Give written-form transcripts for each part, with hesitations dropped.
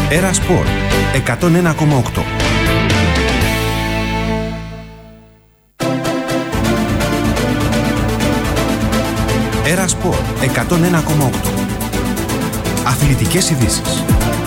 Era Sport 101,8. Era Sport 101,8. Αθλητικές ειδήσεις.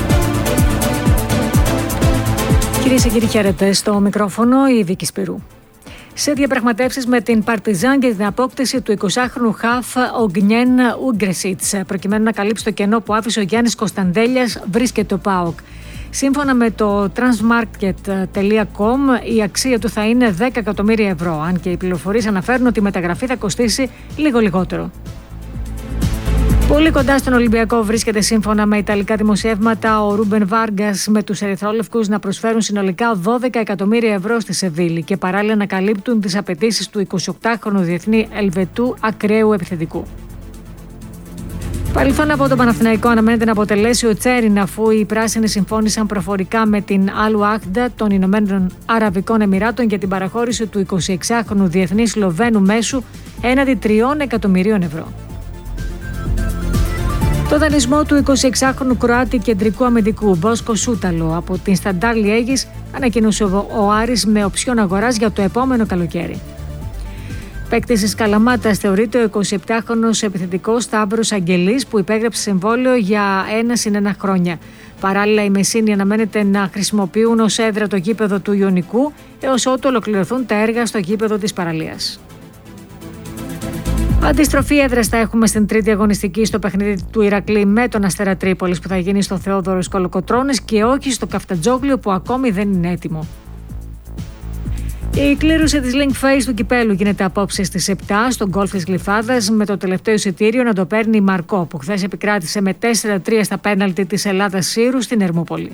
Κυρίες και κύριοι, χαίρετε. Στο μικρόφωνο η Βίκη Σπυρού. Σε διαπραγματεύσεις με την Παρτιζάν για την απόκτηση του 20χρονου χαφ Ογνιέν Ούγκρεσιτς, προκειμένου να καλύψει το κενό που άφησε ο Γιάννης Κωνσταντέλιας, βρίσκεται ο ΠΑΟΚ. Σύμφωνα με το transmarket.com, η αξία του θα είναι 10 εκατομμύρια ευρώ, αν και οι πληροφορίες αναφέρουν ότι η μεταγραφή θα κοστίσει λίγο λιγότερο. Πολύ κοντά στον Ολυμπιακό βρίσκεται, σύμφωνα με ιταλικά δημοσιεύματα, ο Ρούμπεν Βάργκας, με τους ερυθρόλευκους να προσφέρουν συνολικά 12 εκατομμύρια ευρώ στη Σεβίλη και παράλληλα να καλύπτουν τις απαιτήσεις του 28χρονου διεθνή Ελβετού ακραίου επιθετικού. Παρελθόν από τον Παναθηναϊκό αναμένεται να αποτελέσει ο Τσέριν, αφού οι πράσινοι συμφώνησαν προφορικά με την Αλ Ουάχντα των Ηνωμένων Αραβικών Εμιράτων για την παραχώρηση του 26χρονου διεθνή Σλοβαίνου μέσου έναντι 3 εκατομμυρίων ευρώ. Το δανεισμό του 26χρονου Κροάτη κεντρικού αμυντικού Μπόσκο Σούταλο από την Σταντάρ Λιέγης ανακοίνωσε ο Άρης με οψιόν αγοράς για το επόμενο καλοκαίρι. Παίκτης της Καλαμάτας θεωρείται ο 27χρονος επιθετικός Σταύρος Αγγελής, που υπέγραψε συμβόλαιο για 1+1 χρόνια. Παράλληλα, οι Μεσσίνοι αναμένεται να χρησιμοποιούν ως έδρα το γήπεδο του Ιωνικού έως ότου ολοκληρωθούν τα έργα στο γήπεδο της Παραλίας. Αντιστροφή έδρας θα έχουμε στην τρίτη αγωνιστική στο παιχνίδι του Ηρακλή με τον Αστέρα Τρίπολης, που θα γίνει στο Θεόδωρος Κολοκοτρώνης και όχι στο Καφτατζόγλιο, που ακόμη δεν είναι έτοιμο. Η κλήρωση της Link Phase του κυπέλου γίνεται απόψε στις 7 στον γκολφ της Γλυφάδας, με το τελευταίο εισιτήριο να το παίρνει η Μαρκό, που χθες επικράτησε με 4-3 στα πέναλτι της Ελλάδας Σύρου στην Ερμούπολη.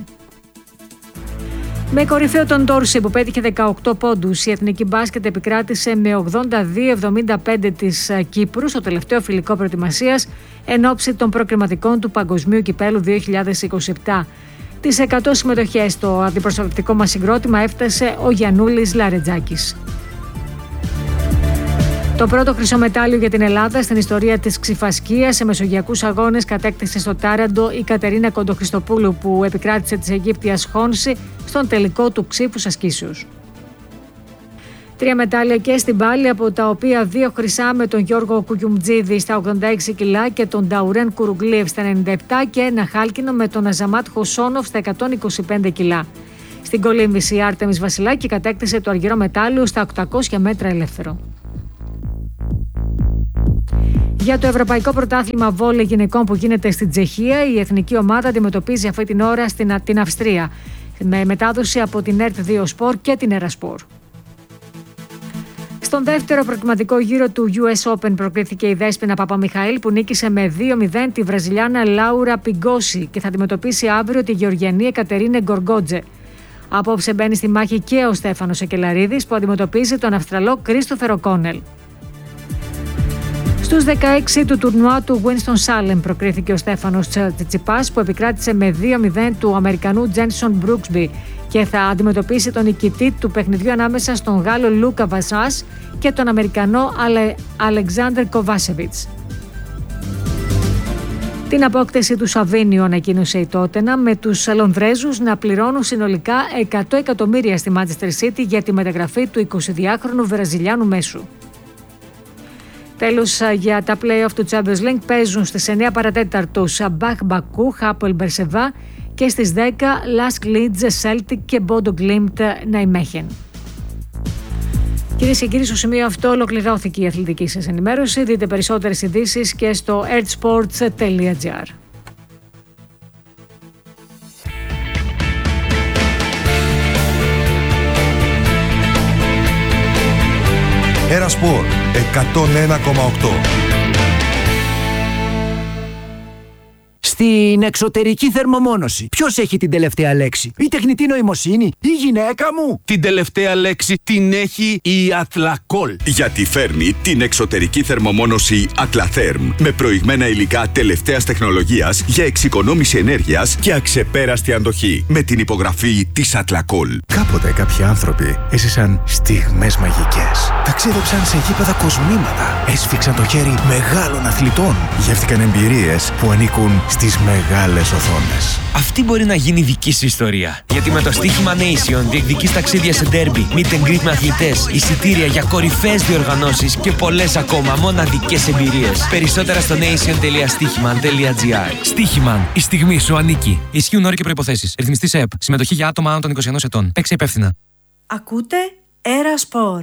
Με κορυφαίο τον Ντόρση, που πέτυχε 18 πόντους, η εθνική μπάσκετ επικράτησε με 82-75 της Κύπρου στο τελευταίο φιλικό προετοιμασίας εν ώψη των προκριματικών του Παγκοσμίου Κυπέλου 2027. Τις 100 συμμετοχές στο αντιπροσωπευτικό μας συγκρότημα έφτασε ο Γιαννούλης Λαρετζάκης. Το πρώτο χρυσό μετάλλιο για την Ελλάδα στην ιστορία της ξιφασκίας σε μεσογειακούς αγώνες κατέκτησε στο Τάραντο η Κατερίνα Κοντοχριστοπούλου, που επικράτησε της Αιγύπτιας Χόνση στον τελικό του ξύφους ασκήσεως. 3 μετάλλια και στην πάλη, από τα οποία 2 χρυσά με τον Γιώργο Κουκιουμτζίδη στα 86 κιλά και τον Νταουρέν Κουρουγκλίευ στα 97 και ένα χάλκινο με τον Αζαμάτ Χοσόνοφ στα 125 κιλά. Στην κολύμβηση η Άρτεμις Βασιλάκη κατέκτησε το αργυρό μετάλλιο στα 800 μέτρα ελεύθερο. Για το Ευρωπαϊκό Πρωτάθλημα Βόλεϊ Γυναικών που γίνεται στην Τσεχία, η εθνική ομάδα αντιμετωπίζει αυτή την ώρα την Αυστρία, με μετάδοση από την ΕΡΤ2 Sport και την Era Sport. Στον δεύτερο προκριματικό γύρο του US Open προκρίθηκε η Δέσποινα Παπαμιχαήλ, που νίκησε με 2-0 τη Βραζιλιάνα Λάουρα Πιγκόση και θα αντιμετωπίσει αύριο τη Γεωργιανή Εκατερίνε Γκοργότζε. Απόψε μπαίνει στη μάχη και ο Στέφανος Εκελαρίδης, που αντιμετωπίζει τον Αυστραλό Κρίστοφερ Οκόνελ. Στους 16 του τουρνουά του Winston-Salem προκρίθηκε ο Στέφανος Τσιτσιπάς, που επικράτησε με 2-0 του Αμερικανού Τζένσον Μπρούξμπι και θα αντιμετωπίσει τον νικητή του παιχνιδιού ανάμεσα στον Γάλλο Λούκα Βασάς και τον Αμερικανό Αλεξάνδερ Κοβάσεβιτς. Την απόκτηση του Σαβίνιου ανακοίνωσε η Τότενα, με τους Λονδρέζους να πληρώνουν συνολικά 100 εκατομμύρια στη Manchester City για τη μεταγραφή του 22χρονου Βραζιλιάνου μέσου. Τέλος, για τα play-off του Champions League παίζουν στις 9 παρατέταρτο Σαμπάχ Μπακού, Χάπολ Μπερσεβά και στις 10 Lask Leeds Celtic και Bodo Glimt Nijmegen. Κυρίες και κύριοι, στο σημείο αυτό ολοκληρώθηκε η αθλητική σας ενημέρωση. Δείτε περισσότερες ειδήσεις και στο earthsports.gr. Era Sport 101,8. Στην εξωτερική θερμομόνωση, ποιος έχει την τελευταία λέξη? Η τεχνητή νοημοσύνη, η γυναίκα μου? Την τελευταία λέξη την έχει η Athlacol. Γιατί φέρνει την εξωτερική θερμομόνωση Atlatherm με προηγμένα υλικά τελευταίας τεχνολογίας για εξοικονόμηση ενέργειας και αξεπέραστη αντοχή. Με την υπογραφή της Athlacol. Κάποτε κάποιοι άνθρωποι έζησαν στιγμές μαγικές. Ταξίδεψαν σε γήπεδα κοσμήματα. Έσφιξαν το χέρι μεγάλων αθλητών. Γεύτηκαν εμπειρίες που ανήκουν στη στις μεγάλες οθόνες. Αυτή μπορεί να γίνει δική σου ιστορία. Γιατί με το στοίχημα Nation διεκδικείς ταξίδια σε ντέρμπι, meet and greet με αθλητές, εισιτήρια για κορυφαίες διοργανώσεις και πολλές ακόμα μοναδικές εμπειρίες. Περισσότερα στο nation.stichiman.gr. Στοίχημαν. Η στιγμή σου ανήκει. Ισχύουν όροι και προϋποθέσεις. Ρυθμιστής ΕΕΠ. Συμμετοχή για άτομα άνω των 21 ετών. Παίξε υπεύθυνα. Ακούτε Era Sport.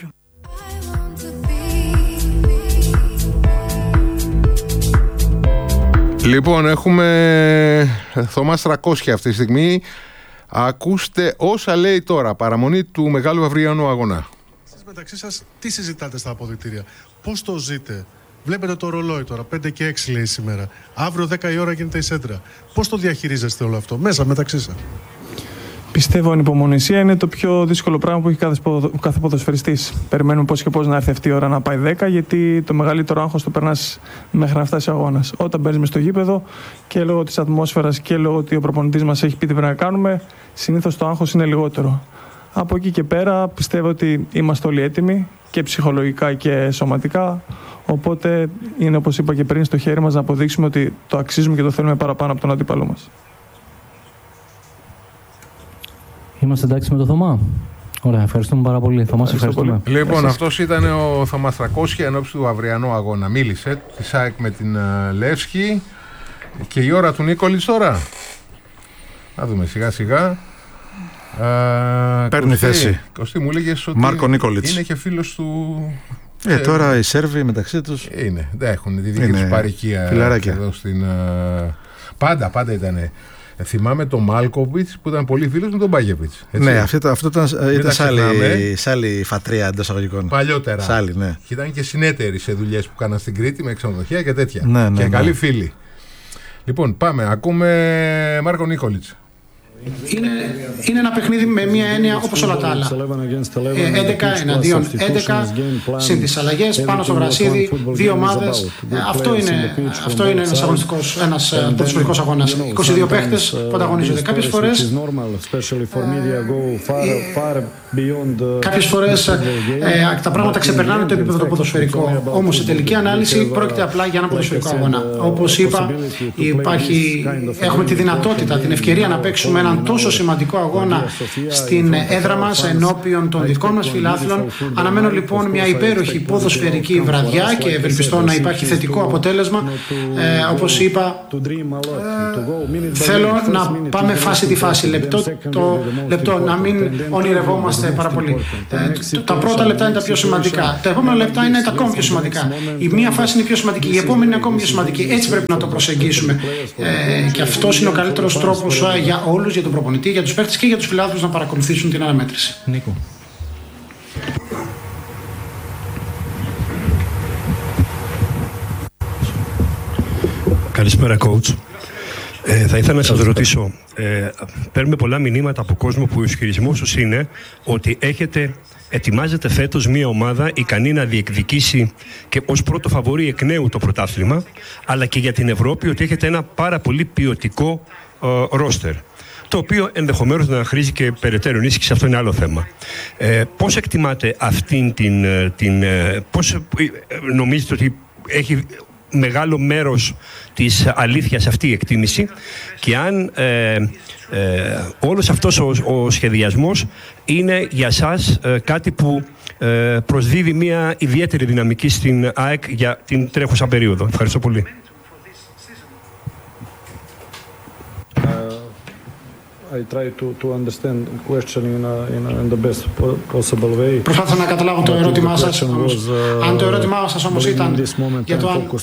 Λοιπόν, έχουμε Θωμάς 300 αυτή τη στιγμή. Ακούστε όσα λέει τώρα. Παραμονή του μεγάλου αυριανού αγώνα. Εσείς μεταξύ σας τι συζητάτε στα αποδυτήρια, πώς το ζείτε? Βλέπετε το ρολόι τώρα, 5 και 6 λέει σήμερα. Αύριο 10 η ώρα γίνεται η σέντρα. Πώς το διαχειρίζεστε όλο αυτό μέσα μεταξύ σας? Πιστεύω ανυπομονησία είναι το πιο δύσκολο πράγμα που έχει κάθε ποδοσφαιριστής. Περιμένουμε πώς και πώς να έρθει αυτή η ώρα να πάει 10, γιατί το μεγαλύτερο άγχος το περνάς μέχρι να φτάσει ο αγώνας. Όταν μπαίνεις μες στο γήπεδο και λόγω της ατμόσφαιρας και λόγω ότι ο προπονητής μας έχει πει τι πρέπει να κάνουμε, συνήθως το άγχος είναι λιγότερο. Από εκεί και πέρα πιστεύω ότι είμαστε όλοι έτοιμοι και ψυχολογικά και σωματικά. Οπότε είναι, όπως είπα και πριν, στο χέρι μας να αποδείξουμε ότι το αξίζουμε και το θέλουμε παραπάνω από τον αντίπαλό μας. Είμαστε εντάξει με το Θωμά? Ωραία, ευχαριστούμε πάρα πολύ. Θωμά, σε ευχαριστούμε. Λοιπόν, αυτός ήταν ο Θωμάς 300 εν ώψη του αυριανού αγώνα. Μίλησε τη ΑΕΚ με την Λεύσκη και η ώρα του Νίκολιτς τώρα. Να δούμε σιγά σιγά. Παίρνει θέση. Κωστή, μου έλεγες ότι Μάρκο Νίκολιτς. Είναι και φίλος του. Τώρα οι Σέρβοι μεταξύ τους. Είναι, δεν έχουν τη δική τους παροικία εδώ στην. Πάντα ήταν. Θυμάμαι τον Μάλκοβιτς που ήταν πολύ φίλος με τον Μπάγεβιτς. Ναι, αυτό ήταν σε άλλη φατρία εντός αγωγικών. Παλιότερα. Σάλι, ναι. Και ήταν και συνέτεροι σε δουλειές που κάναν στην Κρήτη με ξενοδοχεία και τέτοια. Ναι, και καλοί φίλοι. Λοιπόν, πάμε. Ακούμε Μάρκο Νίκολιτς. Είναι ένα παιχνίδι με μία έννοια όπως όλα τα άλλα. 11 εναντίον 11, συν τις αλλαγές, πάνω στο γρασίδι, δύο ομάδες. Αυτό είναι ένας ποδοσφαιρικός αγώνας. 22 παίχτες που ανταγωνίζονται. Κάποιες φορές τα πράγματα ξεπερνάνε το επίπεδο το ποδοσφαιρικό. Όμως σε τελική ανάλυση πρόκειται απλά για ένα ποδοσφαιρικό αγώνα. Όπως είπα, έχουμε τη δυνατότητα, την ευκαιρία να παίξουμε έναν τόσο σημαντικό αγώνα στην έδρα μας ενώπιον των δικών μας φιλάθλων. Αναμένω λοιπόν μια υπέροχη ποδοσφαιρική βραδιά και ευελπιστώ να υπάρχει θετικό αποτέλεσμα. Όπως είπα, θέλω να πάμε φάση τη φάση, λεπτό, να μην ονειρευόμαστε πάρα πολύ. Τα πρώτα λεπτά είναι τα πιο σημαντικά. Τα επόμενα λεπτά είναι τα ακόμη πιο σημαντικά. Η μία φάση είναι πιο σημαντική, η επόμενη είναι ακόμη πιο σημαντική. Έτσι πρέπει να το προσεγγίσουμε. Και αυτός είναι ο καλύτερος τρόπος για όλους, για τον προπονητή, για τους παίκτες και για τους φιλάθλους να παρακολουθήσουν την αναμέτρηση. Νίκο. Καλησπέρα, coach. Θα ήθελα να σας ρωτήσω, παίρνουμε πολλά μηνύματα από κόσμο που ο ισχυρισμός τους είναι ότι ετοιμάζεται φέτος μια ομάδα ικανή να διεκδικήσει και ως πρώτο φαβορί εκ νέου το πρωτάθλημα, αλλά και για την Ευρώπη ότι έχετε ένα πάρα πολύ ποιοτικό ρόστερ, το οποίο ενδεχομένως να χρήζει και περαιτέρω ενίσχυση, αυτό είναι άλλο θέμα. Πώς εκτιμάτε αυτήν πώς νομίζετε ότι έχει μεγάλο μέρος της αλήθειας αυτή η εκτίμηση και αν όλος αυτός ο σχεδιασμός είναι για σας κάτι που προσδίδει μια ιδιαίτερη δυναμική στην ΑΕΚ για την τρέχουσα περίοδο. Ευχαριστώ πολύ. Προσπάθησα να καταλάβω το ερώτημά σας. Αν το ερώτημά σας όμως ήταν για το αν...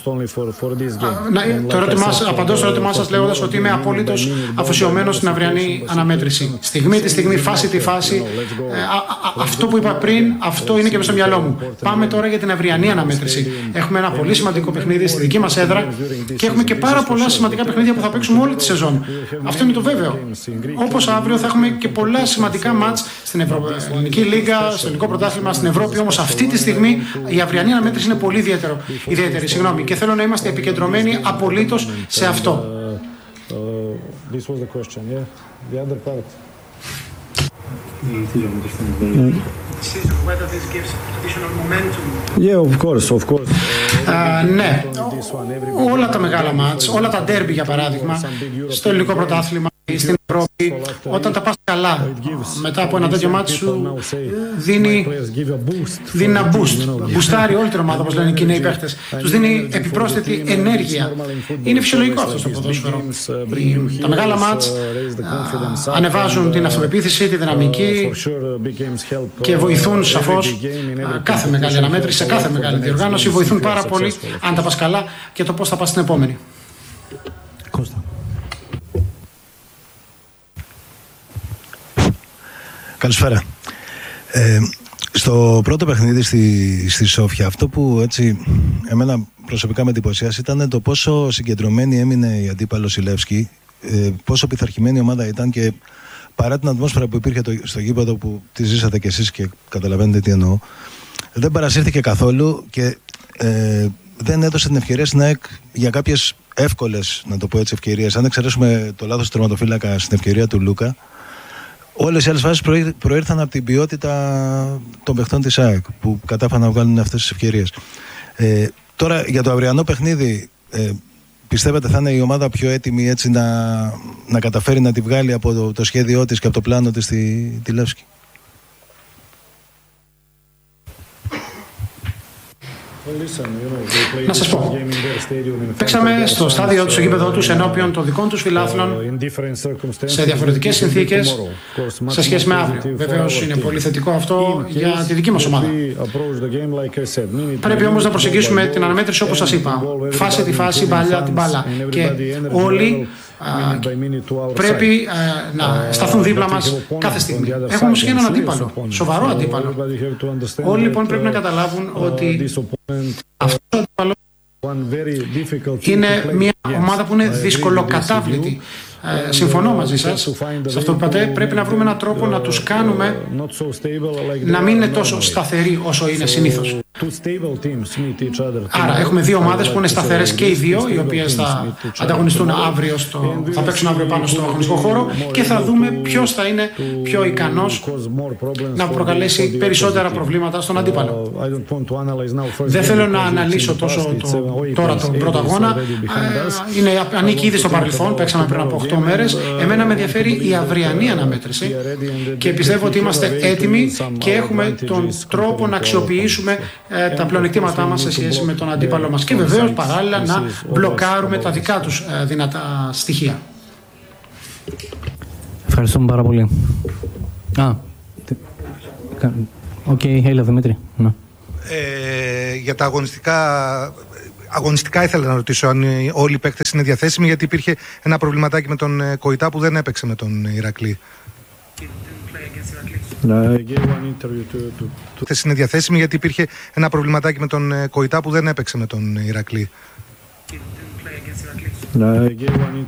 Απαντώ στο ερώτημά σας λέγοντας ότι είμαι απόλυτος αφοσιωμένος στην αυριανή αναμέτρηση. Στιγμή τη στιγμή, φάση τη φάση. Αυτό που είπα πριν, αυτό είναι και μες στο μυαλό μου. Πάμε τώρα για την αυριανή αναμέτρηση. Έχουμε ένα πολύ σημαντικό παιχνίδι στη δική μας έδρα και έχουμε και πάρα πολλά σημαντικά παιχνίδια που θα παίξουμε όλη τη σεζόν. Αυτό είναι το βέβαιο. Όπως αύριο θα έχουμε και πολλά σημαντικά μάτς στην Ελληνική Λίγα, στο Ελληνικό Πρωτάθλημα, στην Ευρώπη. Όμως αυτή τη στιγμή η αυριανή αναμέτρηση είναι πολύ ιδιαίτερη. Και θέλω να είμαστε επικεντρωμένοι απολύτως σε αυτό. Yeah, of course. Ναι, όλα τα μεγάλα μάτς, όλα τα ντέρμπι για παράδειγμα, στο ελληνικό πρωτάθλημα, στην Ευρώπη, όταν τα πας καλά, μετά από ένα τέτοιο μάτι σου δίνει ένα boost. Μπουστάρει όλη την ομάδα, όπως λένε οι Κινέοι παίχτες. Τους δίνει επιπρόσθετη ενέργεια. Είναι φυσιολογικό αυτό στο ποδόσφαιρο. Τα μεγάλα μάτς ανεβάζουν την αυτοπεποίθηση, τη δυναμική και βοηθούν σαφώς κάθε μεγάλη αναμέτρηση, σε κάθε μεγάλη διοργάνωση. Βοηθούν πάρα πολύ αν τα πας καλά και το πώς θα πας στην επόμενη. Καλησπέρα. Στο πρώτο παιχνίδι στη Σόφια, αυτό που έτσι εμένα προσωπικά με εντυπωσίασε ήταν το πόσο συγκεντρωμένη έμεινε η αντίπαλος η Λεύσκη, πόσο πειθαρχημένη ομάδα ήταν και παρά την ατμόσφαιρα που υπήρχε στο γήπεδο που τη ζήσατε κι εσείς και καταλαβαίνετε τι εννοώ, δεν παρασύρθηκε καθόλου και δεν έδωσε την ευκαιρία στην ΑΕΚ για κάποιες εύκολες, να το πω έτσι, ευκαιρίες. Αν εξαιρέσουμε το λάθος του τερματοφύλακα στην ευκαιρία του Λούκα, όλες οι άλλες φάσεις προήρθαν από την ποιότητα των παιχτών της ΑΕΚ που κατάφεραν να βγάλουν αυτές τις ευκαιρίες. Τώρα για το αυριανό παιχνίδι, πιστεύετε θα είναι η ομάδα πιο έτοιμη έτσι να καταφέρει να τη βγάλει από το σχέδιό της και από το πλάνο της τη Λεύσκη? Να σας πω, παίξαμε στο στάδιο του, στο γήπεδο τους, ενώπιον των δικών τους φιλάθλων, σε διαφορετικές συνθήκες σε σχέση με αύριο. Βεβαίως είναι πολύ θετικό αυτό για τη δική μας ομάδα. Πρέπει όμως να προσεγγίσουμε την αναμέτρηση όπως σας είπα. Φάση τη φάση, μπάλα την μπάλα. Και όλοι πρέπει να σταθούν δίπλα μας κάθε στιγμή. Έχουμε όμως και έναν αντίπαλο, σοβαρό αντίπαλο. Όλοι λοιπόν πρέπει να καταλάβουν ότι αυτό το αντίπαλο είναι μια ομάδα που είναι δυσκολοκατάβλητη. Συμφωνώ μαζί σας σε αυτό που είπατε. Πρέπει να βρούμε έναν τρόπο να τους κάνουμε να μην είναι τόσο σταθεροί όσο είναι συνήθως. Άρα έχουμε δύο ομάδες που είναι σταθερές και οι δύο, οι οποίες θα ανταγωνιστούν αύριο, θα παίξουν αύριο πάνω στο αγωνιστικό χώρο και θα δούμε ποιος θα είναι πιο ικανός να προκαλέσει περισσότερα προβλήματα στον αντίπαλο. Δεν θέλω να αναλύσω τόσο τώρα τον πρώτο αγώνα. Ανήκει ήδη στο παρελθόν, παίξαμε πριν από 8 μέρες. Εμένα με ενδιαφέρει η αυριανή αναμέτρηση και πιστεύω ότι είμαστε έτοιμοι και έχουμε τον τρόπο να αξιοποιήσουμε τα πλεονεκτήματά μας σε σχέση με τον αντίπαλο μας και βεβαίως παράλληλα να μπλοκάρουμε τα δικά τους δυνατά στοιχεία. Ευχαριστούμε πάρα πολύ. Οκ, έλα Δημήτρη. Για τα αγωνιστικά ήθελα να ρωτήσω αν όλοι οι παίκτες είναι διαθέσιμοι, γιατί υπήρχε ένα προβληματάκι με τον Κοϊτά που δεν έπαιξε με τον Ηρακλή. Είναι διαθέσιμοι γιατί υπήρχε ένα προβληματάκι με τον Κοϊτά που δεν έπαιξε με τον Ηρακλή.